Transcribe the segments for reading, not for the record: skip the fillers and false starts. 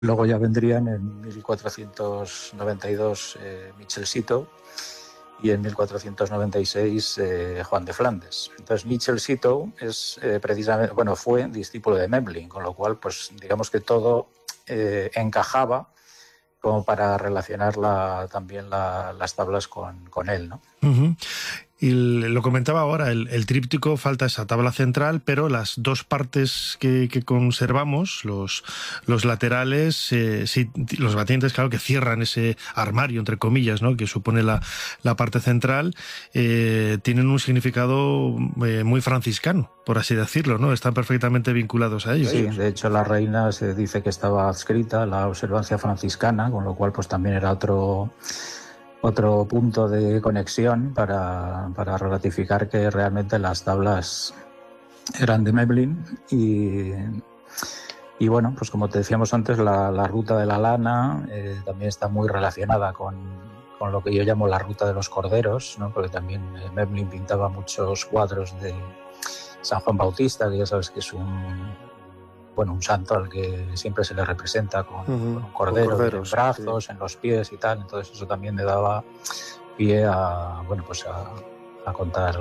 Luego ya vendrían en 1492 Michel Citeaux y en 1496 Juan de Flandes. Entonces Michel Citeaux es precisamente, fue discípulo de Memling, con lo cual, pues digamos que todo encajaba como para relacionar también las tablas con él, ¿no? Uh-huh. Y lo comentaba ahora, el tríptico, falta esa tabla central, pero las dos partes que conservamos, los laterales, sí, los batientes, claro, que cierran ese armario, entre comillas, ¿no?, que supone la parte central, tienen un significado muy franciscano, por así decirlo, ¿no? Están perfectamente vinculados a ellos. Sí, de hecho la reina se dice que estaba adscrita a la observancia franciscana, con lo cual pues también era otro punto de conexión para ratificar que realmente las tablas eran de Memling. Y bueno, pues como te decíamos antes, la ruta de la lana también está muy relacionada con lo que yo llamo la ruta de los corderos, ¿no? Porque también Memling pintaba muchos cuadros de San Juan Bautista, que ya sabes que es un santo al que siempre se le representa con un cordero en los brazos, sí, en los pies y tal. Entonces eso también le daba pie a contar,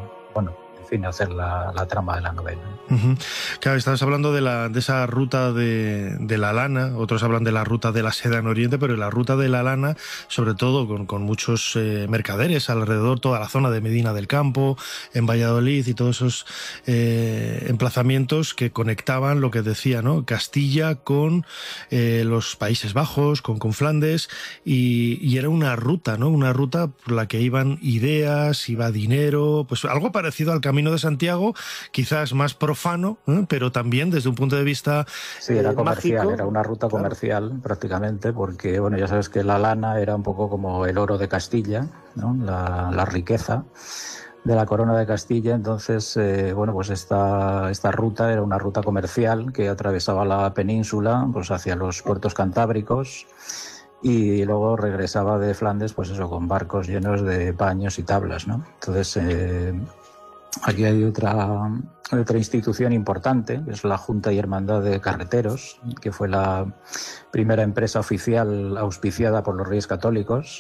a hacer la trama de la novela. Uh-huh. Claro, estabas hablando de esa ruta de la lana, otros hablan de la ruta de la seda en Oriente, pero la ruta de la lana, sobre todo con muchos mercaderes alrededor, toda la zona de Medina del Campo, en Valladolid y todos esos emplazamientos que conectaban lo que decía, ¿no?, Castilla con los Países Bajos, con Flandes, y era una ruta, ¿no?, una ruta por la que iban ideas, iba dinero, pues algo parecido al Camino de Santiago, quizás más profano, pero también desde un punto de vista sí, era comercial, mágico. Era una ruta comercial, claro, prácticamente, porque ya sabes que la lana era un poco como el oro de Castilla, ¿no?, la riqueza de la corona de Castilla. Entonces, pues esta ruta era una ruta comercial que atravesaba la península, pues hacia los puertos cantábricos, y luego regresaba de Flandes, pues eso, con barcos llenos de paños y tablas, ¿no? Entonces, aquí hay otra institución importante, que es la Junta y Hermandad de Carreteros, que fue la primera empresa oficial auspiciada por los Reyes Católicos.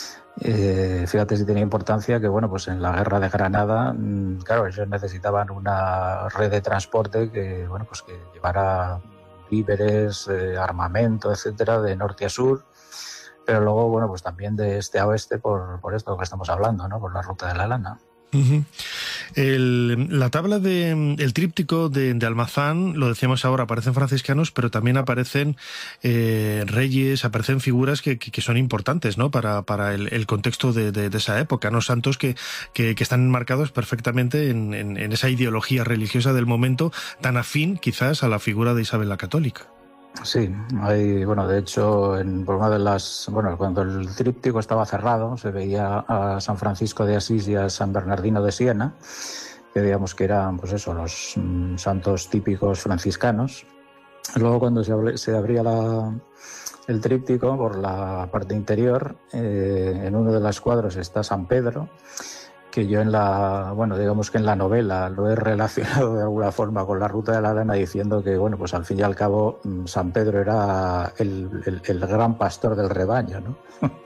Fíjate si tenía importancia que, pues en la Guerra de Granada, claro, ellos necesitaban una red de transporte que llevara víveres, armamento, etcétera, de norte a sur, pero luego, pues también de este a oeste por esto que estamos hablando, ¿no?, por la ruta de la lana. Uh-huh. La tabla el tríptico de Almazán, lo decíamos ahora, aparecen franciscanos, pero también aparecen reyes, aparecen figuras que son importantes, ¿no?, para el contexto de esa época, ¿no?, santos que están enmarcados perfectamente en esa ideología religiosa del momento, tan afín quizás a la figura de Isabel la Católica. Sí, hay, de hecho, por una de las, cuando el tríptico estaba cerrado, se veía a San Francisco de Asís y a San Bernardino de Siena, que digamos que eran, los santos típicos franciscanos. Luego, cuando se abría el tríptico por la parte interior, en uno de los cuadros está San Pedro, que yo digamos que en la novela lo he relacionado de alguna forma con la ruta de la lana, diciendo que, pues al fin y al cabo San Pedro era el gran pastor del rebaño, ¿no?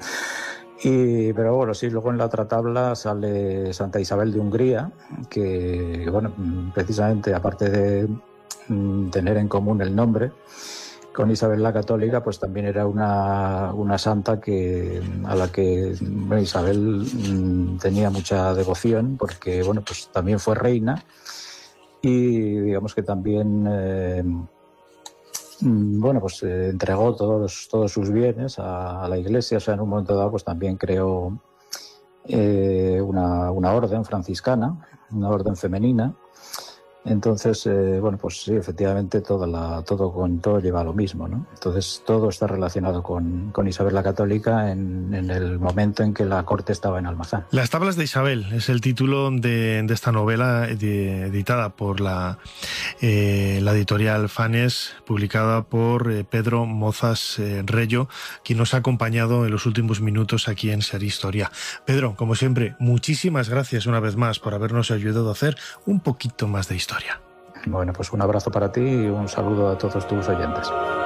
Pero sí, luego en la otra tabla sale Santa Isabel de Hungría, que, precisamente, aparte de tener en común el nombre con Isabel la Católica, pues también era una santa a la que Isabel tenía mucha devoción, porque pues también fue reina, y digamos que también entregó todos sus bienes a la Iglesia. O sea, en un momento dado pues también creó una orden franciscana, una orden femenina. Entonces, sí, efectivamente todo lleva a lo mismo, ¿no? Entonces todo está relacionado con Isabel la Católica en el momento en que la corte estaba en Almazán. Las tablas de Isabel es el título de esta novela editada por la editorial Fanes, publicada por Pedro Mozas Reyo, quien nos ha acompañado en los últimos minutos aquí en Ser Historia. Pedro, como siempre, muchísimas gracias una vez más por habernos ayudado a hacer un poquito más de historia. Bueno, pues un abrazo para ti y un saludo a todos tus oyentes.